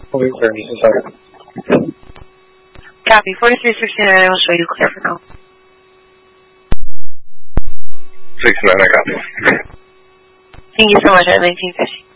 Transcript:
I'll be clear. Sorry. Copy. 4369, I will show you clear for now. 69, I copy. Thank you so much at 1950.